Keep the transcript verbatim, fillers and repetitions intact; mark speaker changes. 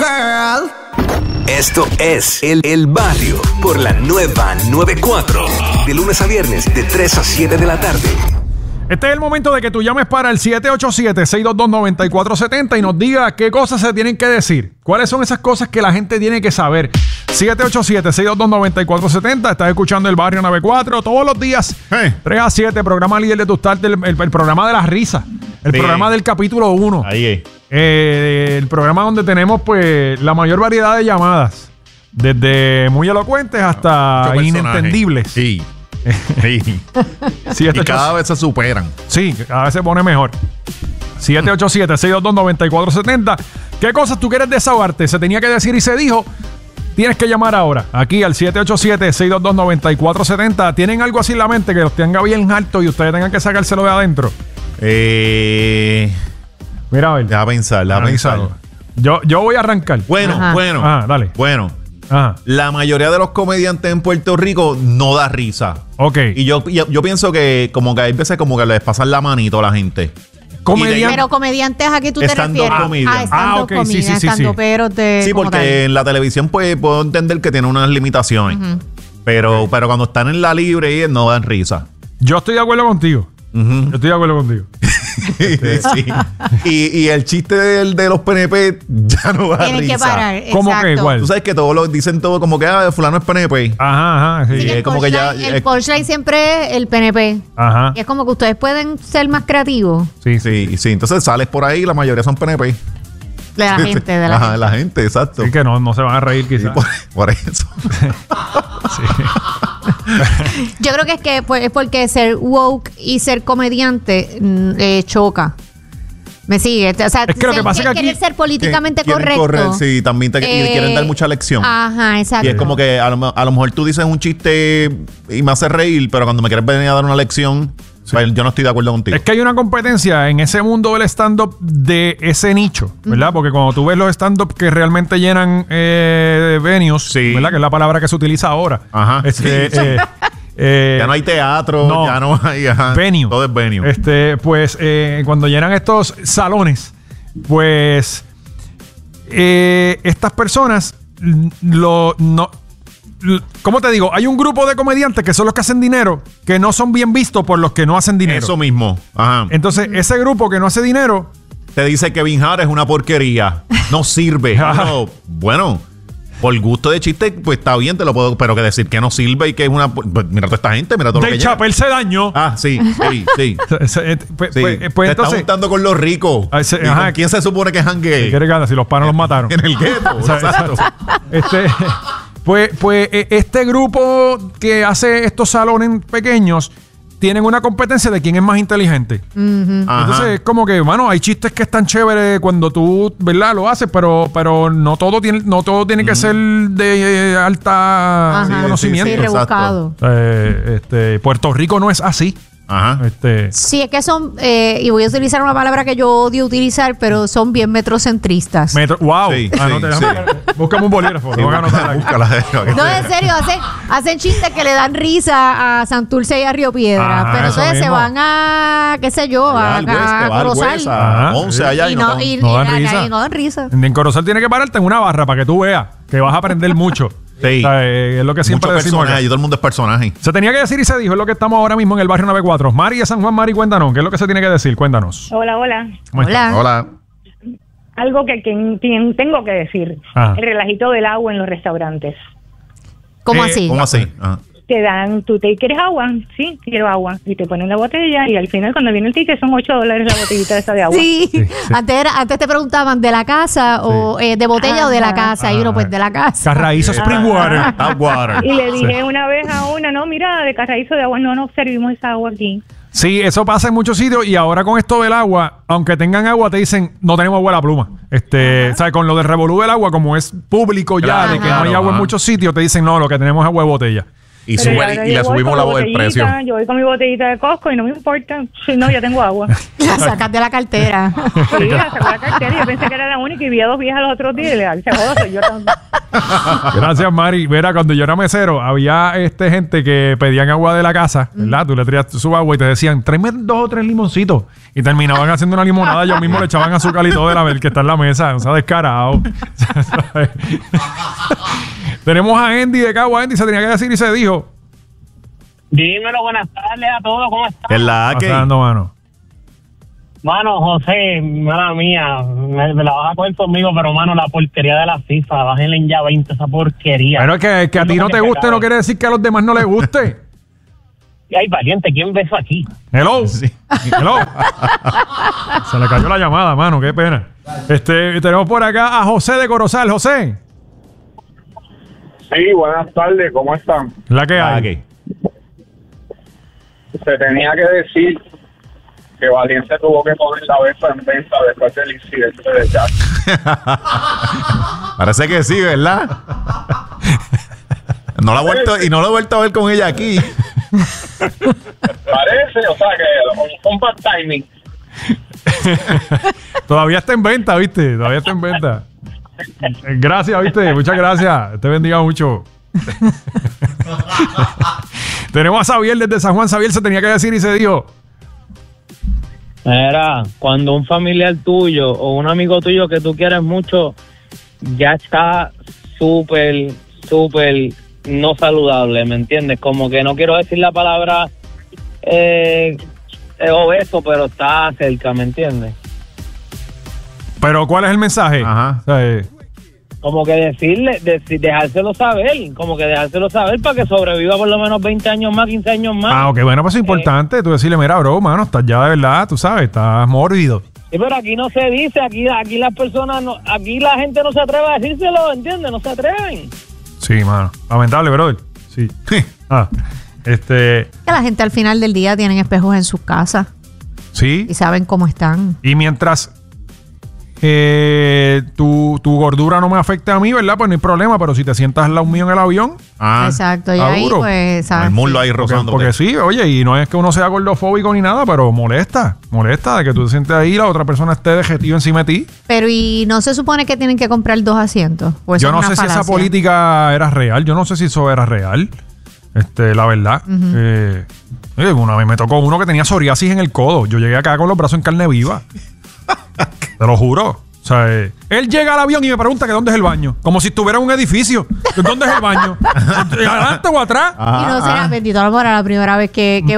Speaker 1: girl.
Speaker 2: Esto es El, el Barrio por la nueva noventa y cuatro. De lunes a viernes, de tres a siete de la tarde.
Speaker 3: Este es el momento de que tú llames para el siete ocho siete, seis dos dos, nueve cuatro siete cero y nos diga qué cosas se tienen que decir. ¿Cuáles son esas cosas que la gente tiene que saber? siete ocho siete, seis dos dos, nueve cuatro siete cero. Estás escuchando El Barrio noventa y cuatro todos los días. Hey. tres a siete, programa líder de tu start, el, el, el programa de las risas. El sí. programa del capítulo uno.
Speaker 4: Ahí es.
Speaker 3: Eh, el programa donde tenemos pues la mayor variedad de llamadas. Desde muy elocuentes hasta inentendibles.
Speaker 4: Sí. Sí.
Speaker 3: Sí, este
Speaker 4: y cada vez se superan.
Speaker 3: Sí, cada vez se pone mejor. siete ocho siete, seis dos dos, nueve cuatro siete cero. ¿Qué cosas tú quieres desahogarte? Se tenía que decir y se dijo. Tienes que llamar ahora, aquí al siete ocho siete, seis dos dos, nueve cuatro siete cero. ¿Tienen algo así en la mente que los tenga bien alto y ustedes tengan que sacárselo de adentro?
Speaker 4: Eh...
Speaker 3: Mira, a ver.
Speaker 4: Deja pensar, deja pensar.
Speaker 3: Yo, yo voy a arrancar.
Speaker 4: Bueno,
Speaker 5: Ajá.
Speaker 4: bueno.
Speaker 3: Ah, dale.
Speaker 4: Bueno.
Speaker 3: Ajá.
Speaker 4: La mayoría de los comediantes en Puerto Rico no da risa.
Speaker 3: Ok.
Speaker 4: Y yo, yo, yo pienso que como que hay veces como que les pasan la manito a la gente.
Speaker 3: Comediante.
Speaker 5: Pero comediantes, ¿a qué tú te
Speaker 4: Stand-up
Speaker 5: refieres?
Speaker 4: comedian.
Speaker 5: Ah, stand-up
Speaker 3: Ah, ok, sí,
Speaker 5: comedian,
Speaker 3: sí, sí, sí.
Speaker 5: stand-uperos de...
Speaker 4: Sí,
Speaker 5: como
Speaker 4: porque
Speaker 5: tal.
Speaker 4: en la televisión pues puedo entender que tiene unas limitaciones.
Speaker 5: Ujú.
Speaker 4: Pero, pero cuando están en la libre no dan risa.
Speaker 3: Yo estoy de acuerdo contigo.
Speaker 4: Ujú.
Speaker 3: Yo estoy de acuerdo contigo.
Speaker 4: Sí. y, y el chiste del, de los P N P ya no da
Speaker 5: Tienen
Speaker 4: risa.
Speaker 5: que parar.
Speaker 3: ¿Cómo
Speaker 5: exacto.
Speaker 3: que igual?
Speaker 4: Tú sabes que todos lo dicen todo como que ah, fulano es P N P.
Speaker 3: Ajá, ajá. Sí.
Speaker 5: Sí,
Speaker 4: es
Speaker 5: el
Speaker 4: como que ya-
Speaker 5: punchline- el
Speaker 4: es-
Speaker 5: punchline siempre es el P N P.
Speaker 3: Ajá.
Speaker 5: Y es como que ustedes pueden ser más creativos.
Speaker 3: Sí,
Speaker 4: Sí, sí. Entonces sales por ahí, la mayoría son P N P.
Speaker 5: De la gente, de la
Speaker 4: Ajá,
Speaker 5: gente.
Speaker 4: la gente, exacto.
Speaker 3: Sí, que no, no se van a reír
Speaker 4: Sí,
Speaker 3: quizás.
Speaker 4: por, por eso.
Speaker 5: Yo creo que es que pues, es porque ser woke y ser comediante mm, eh, choca. ¿Me sigue? O sea,
Speaker 3: Es que lo que
Speaker 5: ser-
Speaker 3: pasa es que aquí-
Speaker 5: querer ser políticamente
Speaker 4: Quieren
Speaker 5: correcto.
Speaker 4: correr, sí, también te, y
Speaker 5: Eh,
Speaker 4: quieren dar mucha lección.
Speaker 5: Ajá, exacto.
Speaker 4: Y es como que a lo, a lo mejor tú dices un chiste y me hace reír, pero cuando me quieres venir a dar una lección, pues yo no estoy de acuerdo contigo.
Speaker 3: Es que hay una competencia en ese mundo del stand-up de ese nicho, ¿verdad? Porque cuando tú ves los stand-up que realmente llenan eh, venues,
Speaker 4: Sí.
Speaker 3: ¿verdad? Que es la palabra que se utiliza ahora.
Speaker 4: Ajá.
Speaker 3: Este,
Speaker 4: Sí.
Speaker 3: eh, eh,
Speaker 4: Ya no hay teatro,
Speaker 3: no.
Speaker 4: ya no hay ajá,
Speaker 3: venue.
Speaker 4: todo es venue.
Speaker 3: Este, pues eh, cuando llenan estos salones, pues eh, estas personas mm, lo no l- ¿cómo te digo? Hay un grupo de comediantes que son los que hacen dinero, que no son bien vistos por los que no hacen dinero.
Speaker 4: Eso mismo. Ajá.
Speaker 3: Entonces, ese grupo que no hace dinero,
Speaker 4: Te dice que Kevin Hart es una porquería. No sirve. No, bueno, por gusto de chiste, pues está bien, te lo puedo. Pero que decir que no sirve y que es una. Pues, mira toda esta gente, mira todo lo
Speaker 3: Dave
Speaker 4: que llega.
Speaker 3: Chappelle se dañó.
Speaker 4: Ah, sí, sí, sí.
Speaker 3: Se- eh, pues,
Speaker 4: sí.
Speaker 3: pues- pues
Speaker 4: te
Speaker 3: entonces,
Speaker 4: está juntando con los ricos.
Speaker 3: Ah, ese-
Speaker 4: ¿Y
Speaker 3: ajá.
Speaker 4: con quién se supone que es
Speaker 3: ¿qué
Speaker 4: jangue?
Speaker 3: quiere ganar si los panos los mataron?
Speaker 4: En el gueto.
Speaker 3: O sea,
Speaker 4: exacto.
Speaker 3: Este, pues, pues eh, este grupo que hace estos salones pequeños tienen una competencia de quién es más inteligente.
Speaker 4: Ajá.
Speaker 3: Entonces, es como que, bueno, hay chistes que están chéveres cuando tú, ¿verdad? Lo haces, pero, pero no todo tiene, no todo tiene que ser de eh, alta
Speaker 5: Ajá.
Speaker 3: conocimiento.
Speaker 5: Sí,
Speaker 4: Sí,
Speaker 5: rebuscado.
Speaker 3: Eh, este, Puerto Rico no es así.
Speaker 4: Ajá.
Speaker 3: Este,
Speaker 5: Sí, es que son, eh, y voy a utilizar una palabra que yo odio utilizar, pero son bien metrocentristas.
Speaker 3: metro, wow.
Speaker 4: Sí,
Speaker 3: Ah, no,
Speaker 4: sí,
Speaker 3: te-
Speaker 4: sí.
Speaker 3: Búscame un bolígrafo.
Speaker 4: Sí,
Speaker 3: lo voy a anotar aquí.
Speaker 4: búscala, búscala.
Speaker 5: No, en serio, hacen, hacen chistes que le dan risa a Santurce y a Río Piedra,
Speaker 3: Ajá,
Speaker 5: pero
Speaker 3: eso
Speaker 5: entonces se
Speaker 3: mismo.
Speaker 5: van a, qué sé yo, a,
Speaker 4: Allá al oeste,
Speaker 5: a
Speaker 4: va al
Speaker 5: Corozal.
Speaker 4: Huesa,
Speaker 3: Ajá.
Speaker 4: a Ponce, allá
Speaker 5: Y
Speaker 4: y
Speaker 5: no,
Speaker 4: no,
Speaker 5: y,
Speaker 3: no dan
Speaker 5: y-
Speaker 3: risa.
Speaker 5: y no dan risa.
Speaker 3: En Corozal tiene que pararte en una barra para que tú veas que vas a aprender mucho.
Speaker 4: Sí.
Speaker 3: O sea, eh, es lo que siempre
Speaker 4: muchos
Speaker 3: decimos acá.
Speaker 4: personajes y todo el mundo es personaje.
Speaker 3: Se tenía que decir y se dijo, es lo que estamos ahora mismo en el barrio noventa y cuatro. Mari de San Juan, Mari, cuéntanos, ¿qué es lo que se tiene que decir? Cuéntanos.
Speaker 6: Hola, hola.
Speaker 3: ¿Cómo estás?
Speaker 5: Hola.
Speaker 4: Hola.
Speaker 6: Algo que, que- que tengo que decir.
Speaker 3: Ajá.
Speaker 6: El relajito del agua en los restaurantes.
Speaker 5: ¿Cómo
Speaker 3: Eh,
Speaker 5: así?
Speaker 4: ¿Cómo así? Ajá.
Speaker 6: Te dan, tú te quieres agua, sí, quiero agua. Y te ponen la botella y al final cuando viene el ticket son ocho dólares la botellita esa de agua.
Speaker 5: Sí,
Speaker 3: Sí, sí.
Speaker 5: Antes, era- antes te preguntaban de la casa o eh, de botella o de la casa. Y uno, pues de la casa.
Speaker 3: Carraízo Spring Water.
Speaker 4: Tap water.
Speaker 6: Y le dije una vez a una, no, mira, de Carraízo de agua, no, no servimos esa agua aquí.
Speaker 3: Sí, eso pasa en muchos sitios y ahora con esto del agua, aunque tengan agua, te dicen, no tenemos agua a la pluma. Este, o sea, con lo del revolú del agua, como es público ya,
Speaker 4: Claro,
Speaker 3: de que no
Speaker 4: claro,
Speaker 3: hay agua en
Speaker 4: ajá.
Speaker 3: muchos sitios, te dicen, no, lo que tenemos es agua de botella.
Speaker 4: Y,
Speaker 6: Pero
Speaker 4: sube-
Speaker 6: ya
Speaker 4: y
Speaker 6: yo
Speaker 4: le
Speaker 6: voy
Speaker 4: subimos
Speaker 6: con
Speaker 4: la
Speaker 6: mi
Speaker 4: voz del precio.
Speaker 6: botellita, Yo voy con mi botellita de Costco y no me importa. Sí, no, ya tengo agua.
Speaker 5: La sacas de la cartera.
Speaker 6: Sí, la sacó la cartera. Yo pensé que era la única y vi a dos viejas los otros días y le dije, se joda, soy yo también.
Speaker 3: Gracias, Mari. Mira, cuando yo era mesero, había este gente que pedían agua de la casa, ¿verdad? Tú le traías su agua y te decían, tráeme dos o tres limoncitos. Y terminaban haciendo una limonada. Ellos mismos le echaban azúcar y todo de la vez que está en la mesa. O sea, descarado. Tenemos a Andy de Cagua. Andy se tenía que decir y se dijo.
Speaker 1: Dímelo, buenas tardes a todos, ¿cómo están?
Speaker 4: Es la que.
Speaker 3: Pasando, mano.
Speaker 1: Mano, José, mala mía, me, me la vas a coger conmigo, pero mano, la porquería de la FIFA, bájenle en ya veinte esa porquería.
Speaker 3: Pero es que, que a
Speaker 1: Es
Speaker 3: ti
Speaker 1: lo
Speaker 3: no
Speaker 1: que
Speaker 3: te
Speaker 1: me
Speaker 3: guste
Speaker 1: caga.
Speaker 3: no quiere decir que a los demás no les guste.
Speaker 1: Ay, valiente, ¿quién ve eso aquí?
Speaker 3: Hello. Hello. Se le cayó la llamada, mano. Qué pena. Este, tenemos por acá a José de Corozal. José,
Speaker 7: Sí, buenas tardes, ¿cómo están?
Speaker 3: la que
Speaker 4: La
Speaker 3: hay.
Speaker 4: que.
Speaker 7: Se tenía que decir que Valiente tuvo que poner la befa en venta después del incidente de Jack.
Speaker 4: Parece que sí, ¿verdad? No la he vuelto, y no lo he vuelto a ver con ella aquí.
Speaker 7: Parece, o sea, que un bad timing.
Speaker 3: Todavía está en venta, ¿viste? Todavía está en venta. Gracias, ¿viste? Muchas gracias. Te bendiga mucho. Tenemos a Xavier desde San Juan. Xavier se tenía que decir y se dijo.
Speaker 1: Era, cuando un familiar tuyo o un amigo tuyo que tú quieres mucho ya está súper, súper no saludable, ¿me entiendes? Como que no quiero decir la palabra eh, eh, obeso, pero está cerca, ¿me entiendes?
Speaker 3: Pero ¿cuál es el mensaje?
Speaker 4: Ajá.
Speaker 3: O sea, eh,
Speaker 1: Como que decirle, deci- dejárselo saber, como que dejárselo saber para que sobreviva por lo menos veinte años más, quince años más.
Speaker 3: ah, ok, bueno, pues es importante. Tú decirle, mira, bro, mano, estás ya de verdad, tú sabes, estás mórbido.
Speaker 1: Sí, pero aquí no se dice, aquí, aquí las personas, no, aquí la gente no se atreve a decírselo, ¿entiendes? No se atreven.
Speaker 3: Sí, mano. Lamentable, brother. Sí. Ah, este,
Speaker 5: Que la gente al final del día tienen espejos en sus casas
Speaker 3: sí.
Speaker 5: y saben cómo están.
Speaker 3: Y mientras eh, tu, tu gordura no me afecte a mí, ¿verdad? Pues no hay problema, pero si te sientas al lado mío en el avión,
Speaker 4: Ah,
Speaker 5: Exacto. Y
Speaker 3: ah,
Speaker 5: ahí,
Speaker 3: duro.
Speaker 5: pues, ¿sabes?
Speaker 4: el muslo ahí
Speaker 3: porque,
Speaker 4: rozando.
Speaker 3: porque sí, oye, y no es que uno sea gordofóbico ni nada, pero molesta, molesta de que tú te sientes ahí y la otra persona esté de objetivo encima de ti.
Speaker 5: Pero, ¿y no se supone que tienen que comprar dos asientos? ¿O eso
Speaker 3: Yo
Speaker 5: es
Speaker 3: no
Speaker 5: una
Speaker 3: sé si esa
Speaker 5: falacia?
Speaker 3: política era real, yo no sé si eso era real, este, la verdad. Eh, oye, una vez me tocó uno que tenía psoriasis en el codo, yo llegué acá con los brazos en carne viva. Te lo juro. O sea, eh, él llega al avión y me pregunta que dónde es el baño. Como si estuviera en un edificio. ¿Dónde es el baño? ¿Adelante o atrás?
Speaker 5: Y no será, bendito, a lo mejor era la primera vez que, que